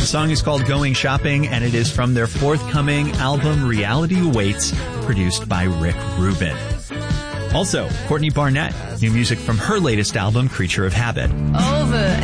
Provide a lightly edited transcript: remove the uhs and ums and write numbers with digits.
song is called Going Shopping, and it is from their forthcoming album Reality Awaits, produced by Rick Rubin. Also, Courtney Barnett, new music from her latest album, Creature of Habit. Over